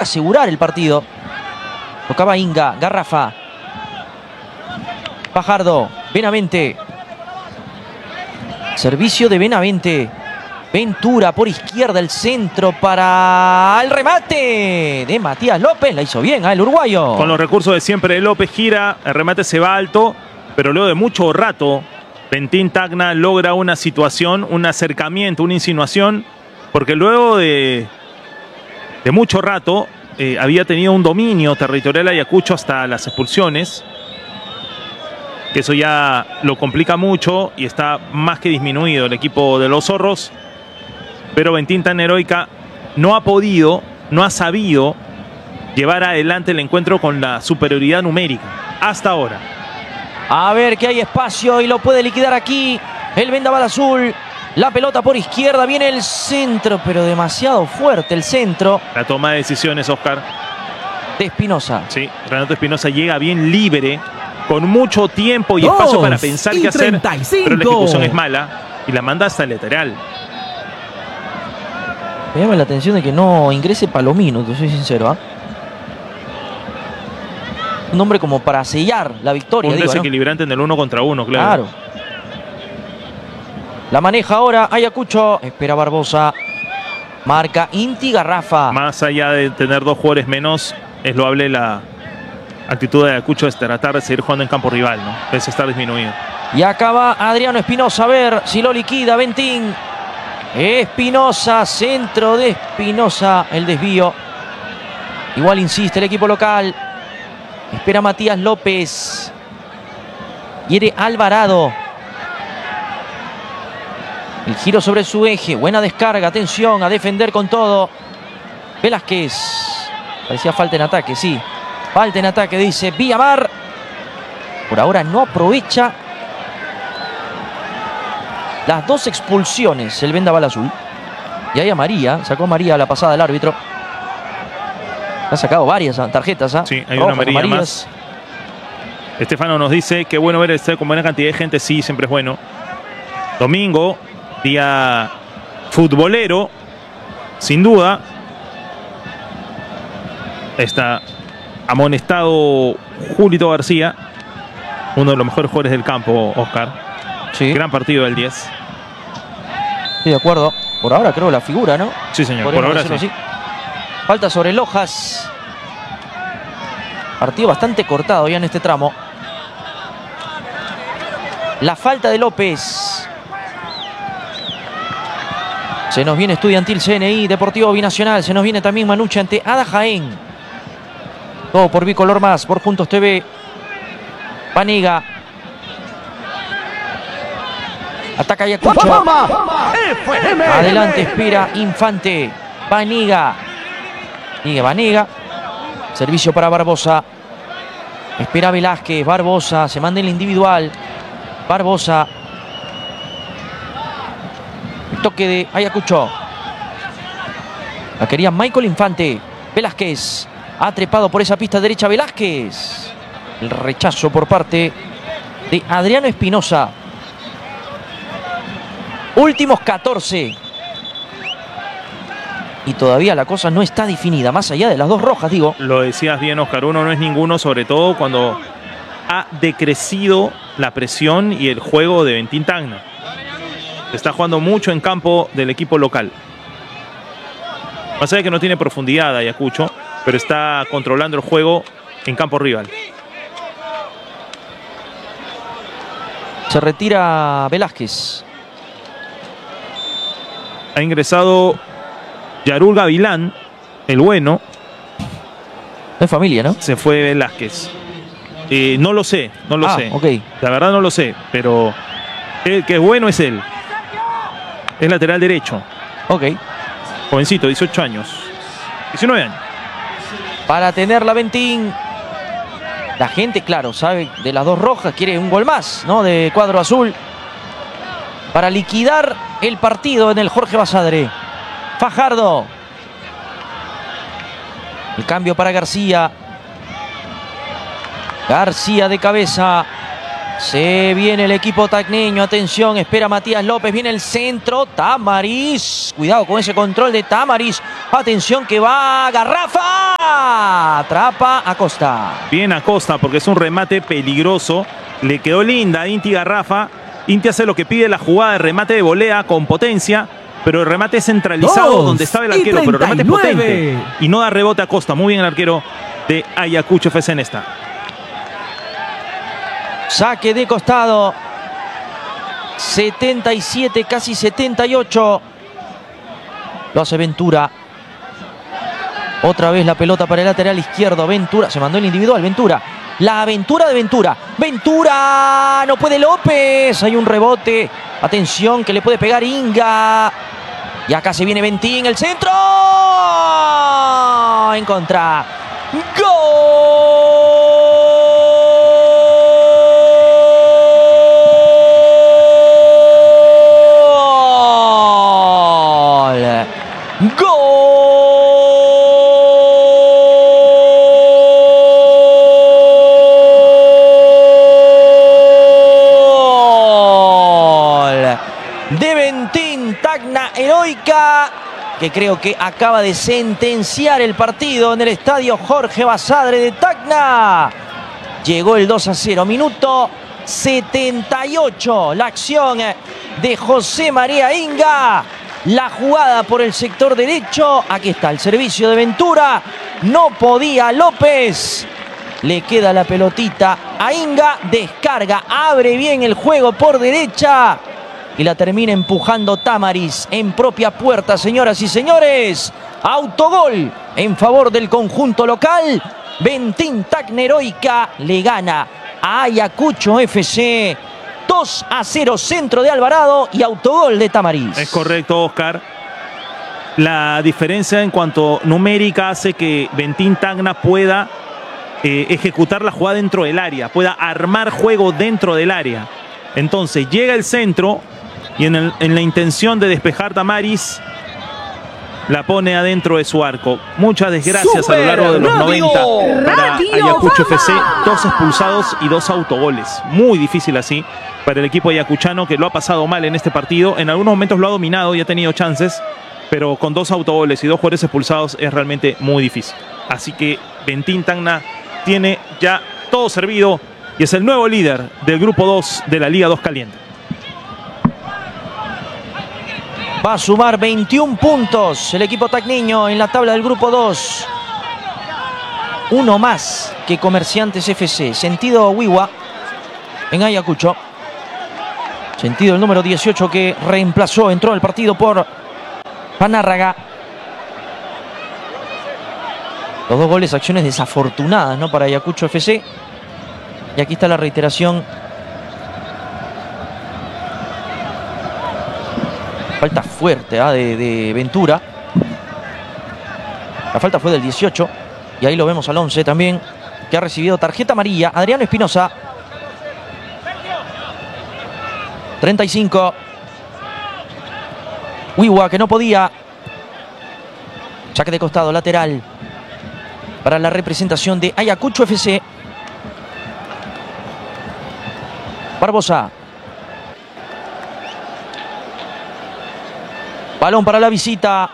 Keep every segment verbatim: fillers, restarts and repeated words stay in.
asegurar el partido. Tocaba Inga, Garrafa. Fajardo, Benavente. Servicio de Benavente. Ventura por izquierda, el centro para el remate de Matías López. La hizo bien, ¿eh? El uruguayo. Con los recursos de siempre de López, gira, el remate se va alto, pero luego de mucho rato, Bentín Tacna logra una situación, un acercamiento, una insinuación, porque luego de, de mucho rato eh, había tenido un dominio territorial Ayacucho hasta las expulsiones, que eso ya lo complica mucho y está más que disminuido el equipo de los zorros. Pero Bentín tan heroica no ha podido, no ha sabido llevar adelante el encuentro con la superioridad numérica hasta ahora. A ver que hay espacio y lo puede liquidar aquí el vendaval azul. La pelota por izquierda, viene el centro, pero demasiado fuerte el centro. La toma de decisiones, Oscar. De Espinosa. Sí, Renato Espinosa llega bien libre, con mucho tiempo y espacio para pensar qué hacer, pero la ejecución es mala y la manda hasta el lateral. Me llama la atención de que no ingrese Palomino, te soy sincero. ¿eh? Un hombre como para sellar la victoria. Un digo, desequilibrante, ¿no?, en el uno contra uno, claro. Claro. La maneja ahora Ayacucho. Espera Barbosa. Marca Inti Garrafa. Más allá de tener dos jugadores menos, es loable la actitud de Ayacucho de tratar de seguir jugando en campo rival, ¿no? Pese a estar disminuido. Y acaba Adriano Espinosa. A ver si lo liquida Bentín. Espinosa, centro de Espinosa, el desvío. Igual insiste el equipo local. Espera Matías López. Quiere Alvarado. El giro sobre su eje. Buena descarga. Atención a defender con todo. Velázquez. Parecía falta en ataque, sí. Falta en ataque, dice Villamar. Por ahora no aprovecha las dos expulsiones el vendaval azul. Y ahí a María, sacó a María la pasada del árbitro. Ha sacado varias tarjetas. ¿eh? Sí, hay Rojas, una amarilla amarillas. más. Estefano nos dice que bueno ver este con buena cantidad de gente. Sí, siempre es bueno. Domingo, día futbolero, sin duda. Está amonestado Julito García, uno de los mejores jugadores del campo, Oscar. Sí. Gran partido del diez. Estoy de acuerdo. Por ahora creo la figura, ¿no? Sí, señor. Por Podríamos ahora decirlo sí. así. Falta sobre Lojas. Partido bastante cortado ya en este tramo. La falta de López. Se nos viene Estudiantil, C N I, Deportivo Binacional. Se nos viene también Manuche ante Ada Jaén. Todo por Bicolor Más, por Juntos T V. Panega. Ataca Ayacucho. Adelante espera Infante. Vanega. Sigue Vanega. Servicio para Barbosa. Espera Velázquez. Barbosa. Se manda el individual. Barbosa. El toque de Ayacucho. La quería Michael Infante. Velázquez. Ha trepado por esa pista derecha Velázquez. El rechazo por parte de Adriano Espinosa. Últimos catorce. Y todavía la cosa no está definida, más allá de las dos rojas, digo. Lo decías bien, Oscar, uno no es ninguno, sobre todo cuando ha decrecido la presión y el juego de Bentín Tacna. Está jugando mucho en campo del equipo local. Más allá de que no tiene profundidad Ayacucho, pero está controlando el juego en campo rival. Se retira Velázquez. Ha ingresado Yarul Gavilán, el bueno. Es familia, ¿no? Se fue Velázquez. Eh, no lo sé, no lo ah, sé. Okay. La verdad no lo sé, pero el que es bueno es él. Es lateral derecho. Ok. Jovencito, dieciocho años. diecinueve años. Para tenerla Bentín. La gente, claro, sabe de las dos rojas, quiere un gol más, ¿no? De cuadro azul. Para liquidar el partido en el Jorge Basadre. Fajardo. El cambio para García. García de cabeza. Se viene el equipo tacneño, atención, espera Matías López, viene el centro, Tamariz, cuidado con ese control de Tamariz, atención que va, Garrafa, atrapa Acosta. Bien Acosta porque es un remate peligroso, le quedó linda a Inti Garrafa, Inti hace lo que pide la jugada de remate de volea con potencia, pero el remate es centralizado donde estaba el arquero, pero el remate es potente y no da rebote a Acosta, muy bien el arquero de Ayacucho F C en esta. Saque de costado. setenta y siete, casi setenta y ocho. Lo hace Ventura. Otra vez la pelota para el lateral izquierdo. Ventura. Se mandó el individual. Ventura. La aventura de Ventura. Ventura. No puede López. Hay un rebote. Atención que le puede pegar Inga. Y acá se viene Ventín. El centro. En contra. ¡Gol! De Bentín Tacna Heroica, que creo que acaba de sentenciar el partido en el estadio Jorge Basadre de Tacna. Llegó el dos a cero, minuto setenta y ocho. La acción de José María Inga. La jugada por el sector derecho. Aquí está el servicio de Ventura. No podía López. Le queda la pelotita a Inga. Descarga, abre bien el juego por derecha. Y la termina empujando Tamariz en propia puerta, señoras y señores. Autogol en favor del conjunto local. Bentín Tacna Heroica le gana a Ayacucho F C. dos a cero, centro de Alvarado y autogol de Tamariz. Es correcto, Oscar. La diferencia en cuanto numérica hace que Bentín Tacna pueda eh, ejecutar la jugada dentro del área, pueda armar juego dentro del área. Entonces llega el centro y en, el, en la intención de despejar Tamariz, la pone adentro de su arco. Muchas desgracias Super a lo largo de los radio, noventa para radio, Ayacucho F C. Dos expulsados y dos autogoles. Muy difícil así para el equipo ayacuchano, que lo ha pasado mal en este partido. En algunos momentos lo ha dominado y ha tenido chances, pero con dos autogoles y dos jugadores expulsados es realmente muy difícil. Así que Bentín Tacna tiene ya todo servido y es el nuevo líder del grupo dos de la Liga dos Caliente. Va a sumar veintiún puntos el equipo tacneño en la tabla del grupo dos. Uno más que Comerciantes F C. Sentido Wiwa en Ayacucho. Sentido el número dieciocho que reemplazó, entró al partido por Panárraga. Los dos goles, acciones desafortunadas, ¿no?, para Ayacucho F C. Y aquí está la reiteración. Falta fuerte ¿eh? de, de Ventura. La falta fue del dieciocho. Y ahí lo vemos al once también, que ha recibido tarjeta amarilla. Adriano Espinosa. treinta y cinco. Wiwa, que no podía. Saque de costado, lateral. Para la representación de Ayacucho F C. Barbosa. Balón para la visita.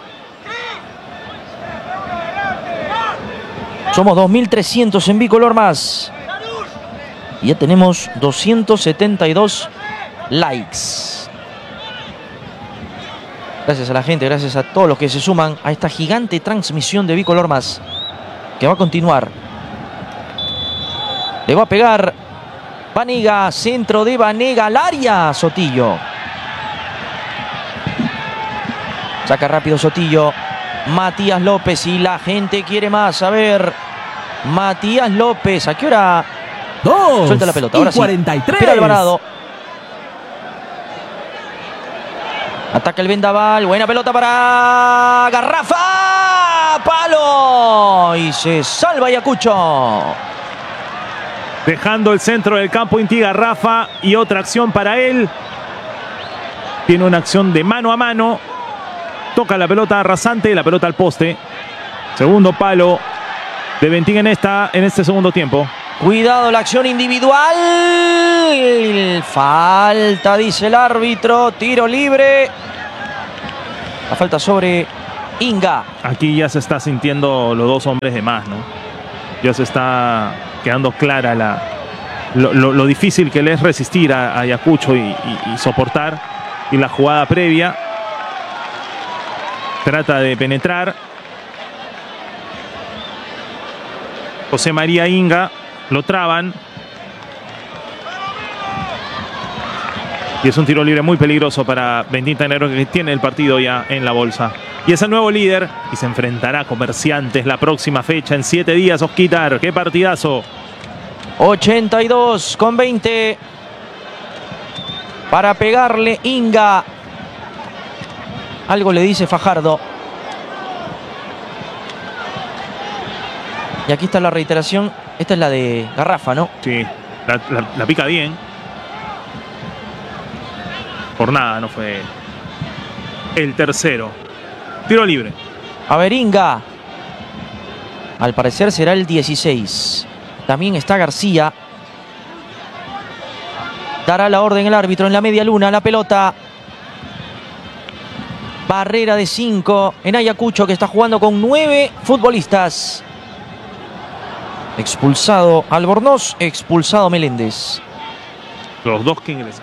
Somos dos mil trescientos en bicolor más. Y ya tenemos doscientos setenta y dos likes. Gracias a la gente, gracias a todos los que se suman a esta gigante transmisión de bicolor más, que va a continuar. Le va a pegar Vanega, centro de Vanega al área. Sotillo. Saca rápido Sotillo. Matías López y la gente quiere más. A ver. Matías López. ¿A qué hora? Dos. Suelta la pelota. Ahora cuarenta y tres. Sí. Espera Alvarado. Ataca el vendaval. Buena pelota para Garrafa. Palo. Y se salva Ayacucho. Dejando el centro del campo Inti Garrafa. Y otra acción para él. Tiene una acción de mano a mano. Toca la pelota rasante, la pelota al poste. Segundo palo de Bentín en, esta, en este segundo tiempo. Cuidado la acción individual. Falta, dice el árbitro. Tiro libre. La falta sobre Inga. Aquí ya se está sintiendo los dos hombres de más, ¿no? Ya se está quedando clara la, lo, lo, lo difícil que le es resistir a, a Ayacucho y, y, y soportar. Y la jugada previa. Trata de penetrar. José María Inga. Lo traban. Y es un tiro libre muy peligroso para Bentín Tagneroica, que tiene el partido ya en la bolsa. Y es el nuevo líder y se enfrentará a Comerciantes la próxima fecha en siete días. Osquitar, qué partidazo. ochenta y dos con veinte. Para pegarle Inga. Algo le dice Fajardo. Y aquí está la reiteración. Esta es la de Garrafa, ¿no? Sí, la, la, la pica bien. Por nada no fue el tercero. Tiro libre. A ver, Inga. Al parecer será el dieciséis. También está García. Dará la orden el árbitro en la media luna. La pelota. Barrera de cinco en Ayacucho, que está jugando con nueve futbolistas. Expulsado Albornoz, expulsado Meléndez. Los dos que ingresan.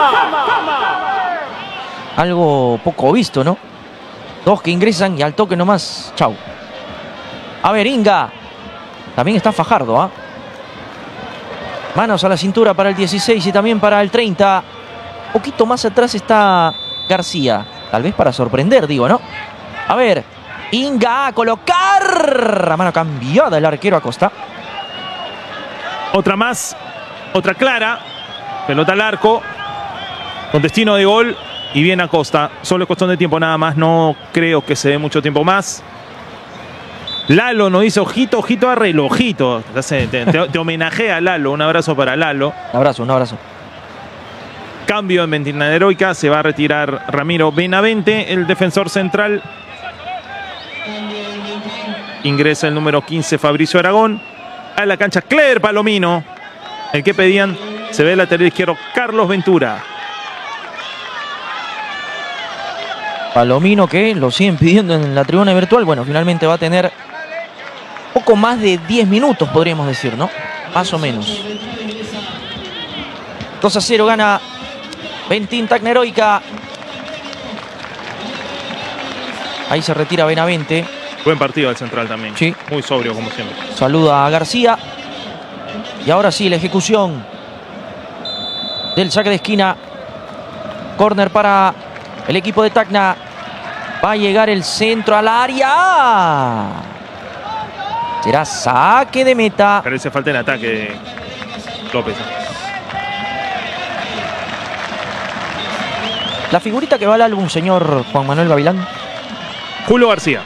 Algo poco visto, ¿no? Dos que ingresan y al toque nomás. Chau. A ver, Inga. También está Fajardo, ¿ah? ¿eh? Manos a la cintura para el dieciséis y también para el treinta. Un poquito más atrás está García. Tal vez para sorprender, digo, ¿no? A ver. Inga a colocar. A mano cambiada el arquero Acosta. Otra más. Otra clara. Pelota al arco. Con destino de gol. Y bien Acosta. Solo es cuestión de tiempo nada más. No creo que se dé mucho tiempo más. Lalo nos dice ojito, ojito a relojito. Te, te, te homenajea a Lalo. Un abrazo para Lalo. Un abrazo, un abrazo. Cambio en Bentín Tagneroica. Se va a retirar Ramiro Benavente, el defensor central. Ingresa el número quince, Fabricio Aragón. A la cancha, Clever Palomino. El que pedían. Se ve el lateral izquierdo, Carlos Ventura. Palomino, que lo siguen pidiendo en la tribuna virtual. Bueno, finalmente va a tener poco más de diez minutos, podríamos decir, ¿no? Más o menos. dos a cero gana Bentín Tagneroica. Ahí se retira Benavente. Buen partido del central también. Sí. Muy sobrio, como siempre. Saluda a García. Y ahora sí, la ejecución del saque de esquina. Córner para el equipo de Tacna. Va a llegar el centro al área. Será saque de meta. Parece falta en ataque de López. La figurita que va al álbum, señor Juan Manuel Gavilán. Julio García.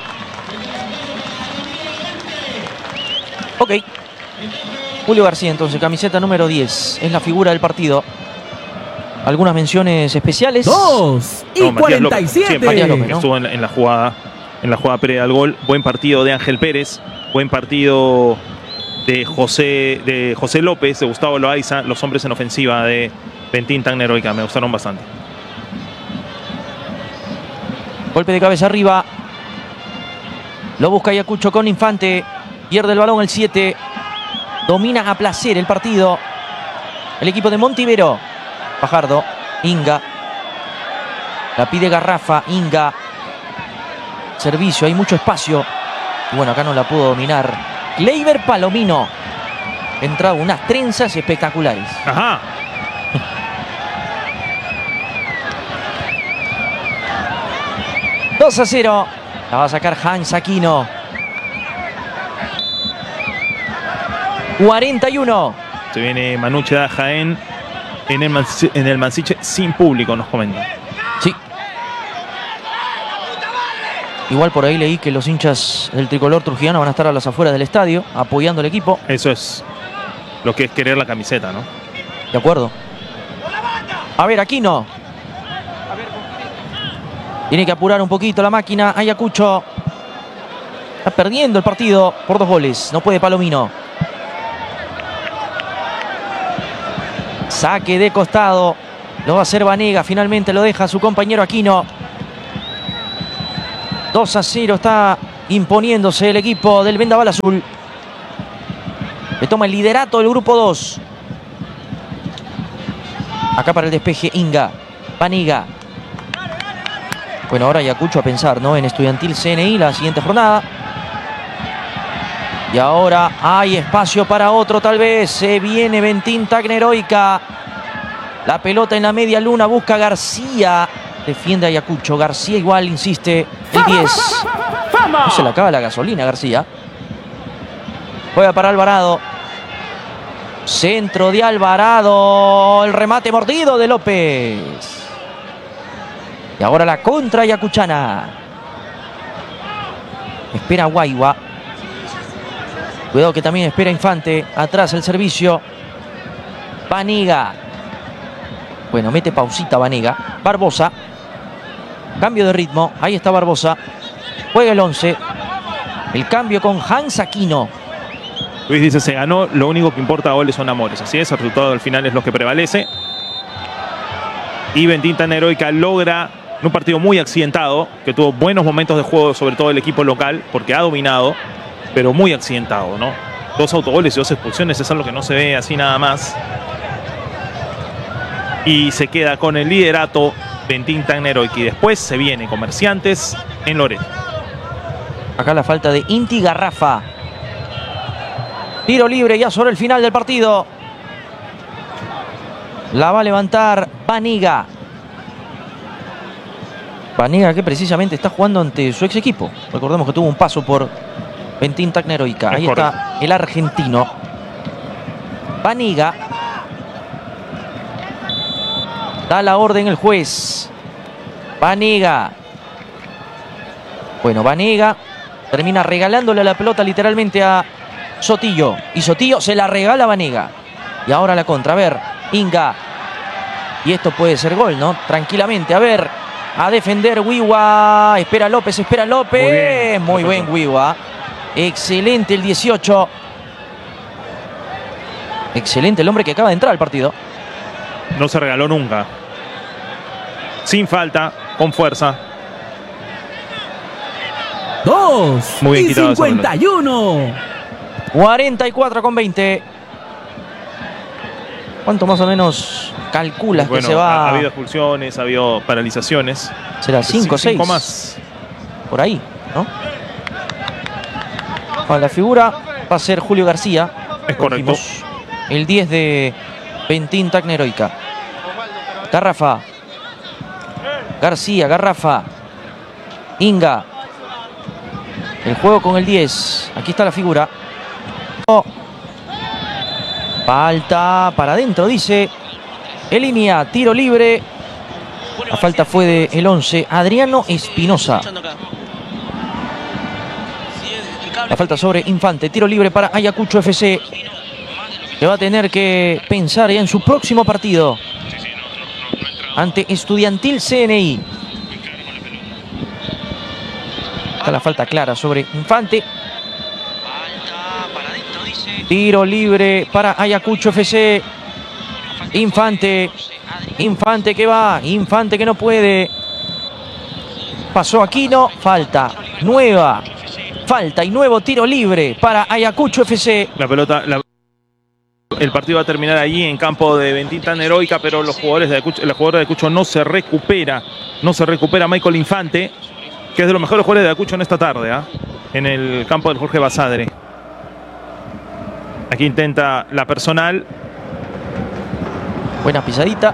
Ok. Julio García, entonces, camiseta número diez. Es la figura del partido. ¿Algunas menciones especiales? Dos y No, Matías cuarenta y López. siete. Siempre Matías López, ¿no? estuvo en la, en la jugada, en la jugada previa al gol. Buen partido de Ángel Pérez. Buen partido de José, de José López, de Gustavo Loaiza. Los hombres en ofensiva de Bentín Tagneroica. Me gustaron bastante. Golpe de cabeza arriba. Lo busca Ayacucho con Infante. Pierde el balón el siete. Domina a placer el partido el equipo de Montivero. Fajardo, Inga. La pide Garrafa, Inga. Servicio, hay mucho espacio. Y bueno, acá no la pudo dominar Clever Palomino. Entraba unas trenzas espectaculares. Ajá. dos a cero. La va a sacar Hans Aquino. cuarenta y uno. Se viene Manuche da Jaén en el, Mansiche, en el Mansiche sin público, nos comenta. Sí. Igual por ahí leí que los hinchas del tricolor trujillano van a estar a las afueras del estadio apoyando al equipo. Eso es lo que es querer la camiseta, ¿no? De acuerdo. A ver, Aquino. Tiene que apurar un poquito la máquina. Ayacucho está perdiendo el partido por dos goles. No puede Palomino. Saque de costado. Lo va a hacer Banega. Finalmente lo deja su compañero Aquino. dos a cero está imponiéndose el equipo del Vendaval Azul. Le toma el liderato del grupo dos. Acá para el despeje Inga. Banega. Bueno, ahora Ayacucho a pensar, ¿no? En Estudiantil C N I la siguiente jornada. Y ahora hay espacio para otro tal vez. Se viene Bentín Tacna Heroica. La pelota en la media luna. Busca García. Defiende Ayacucho. García igual insiste. El diez. No se le acaba la gasolina García. Juega para Alvarado. Centro de Alvarado. El remate mordido de López. Y ahora la contra ayacuchana. Espera Guaigua. Cuidado que también espera Infante. Atrás el servicio. Banega. Bueno, mete pausita Banega. Barbosa. Cambio de ritmo. Ahí está Barbosa. Juega el once. El cambio con Hans Aquino. Luis dice, se ganó. Lo único que importa a goles son amores. Así es, el resultado al final es lo que prevalece. Y Bentín Tacna Heroica logra, en un partido muy accidentado, que tuvo buenos momentos de juego, sobre todo el equipo local, porque ha dominado, pero muy accidentado, ¿no? Dos autogoles y dos expulsiones, es algo que no se ve así nada más. Y se queda con el liderato Bentín Tacna Heroica. Y después se viene Comerciantes en Loreto. Acá la falta de Inti Garrafa. Tiro libre ya sobre el final del partido. La va a levantar Banega. Banega que precisamente está jugando ante su ex equipo. Recordemos que tuvo un paso por Bentín Tacna Heroica. Ahí está el argentino. Banega. Da la orden el juez. Banega. Bueno, Banega termina regalándole la pelota literalmente a Sotillo. Y Sotillo se la regala a Banega. Y ahora la contra. A ver, Inga. Y esto puede ser gol, ¿no? Tranquilamente. A ver, a defender Guigua. Espera López, espera López. Muy, bien, Muy buen Guigua. Excelente el dieciocho. Excelente el hombre que acaba de entrar al partido. No se regaló nunca. Sin falta, con fuerza. Dos Muy bien y quitado cincuenta y uno. cuarenta y cuatro con veinte. ¿Cuánto más o menos calculas bueno, que se va? Ha, ha habido expulsiones, ha habido paralizaciones. Será cinco o seis. Cinco más. Por ahí, ¿no? Bueno, la figura va a ser Julio García. Es correcto. El diez de Bentín Tacna Heroica. Garrafa. García, Garrafa. Inga. El juego con el diez. Aquí está la figura. Oh. Falta para adentro, dice. En línea, tiro libre. La falta fue de el once, Adriano Espinosa. La falta sobre Infante. Tiro libre para Ayacucho F C. Que va a tener que pensar ya en su próximo partido ante Estudiantil C N I. Está la falta clara sobre Infante. Tiro libre para Ayacucho F C. Infante. Infante que va. Infante que no puede. Pasó Aquino. Falta. Nueva. Falta y nuevo tiro libre para Ayacucho F C. La pelota... La... El partido va a terminar allí en campo de Bentín Tacna Heroica, pero los jugadores de Ayacucho, el jugador de Ayacucho no se recupera. No se recupera Michael Infante, que es de los mejores jugadores de Ayacucho en esta tarde, ¿eh? En el campo del Jorge Basadre. Aquí intenta la personal. Buena pisadita.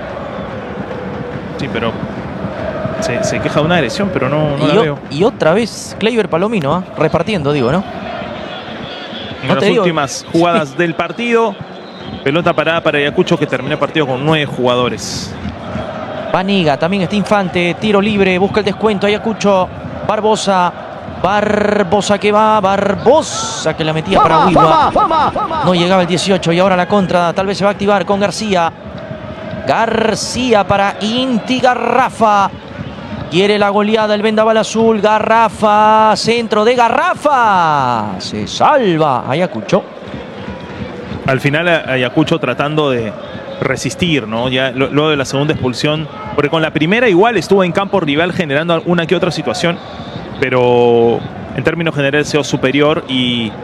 Sí, pero se, se queja de una agresión, pero no, no y la o, veo. Y otra vez Kleiber Palomino, ¿eh? Repartiendo, digo, ¿no? En no las digo. últimas jugadas sí. del partido. Pelota parada para Ayacucho, que termina el partido con nueve jugadores. Banega, también está Infante. Tiro libre, busca el descuento. Ayacucho, Barbosa. Barbosa que va, Barbosa que la metía para Guigua. No llegaba el dieciocho y ahora la contra. Tal vez se va a activar con García. García para Inti Garrafa. Quiere la goleada el Vendaval Azul. Garrafa, centro de Garrafa. Se salva Ayacucho. Al final Ayacucho tratando de, resistir, ¿no? Ya lo- luego de la segunda expulsión, porque con la primera igual estuvo en campo rival generando una que otra situación, pero en términos generales se superior y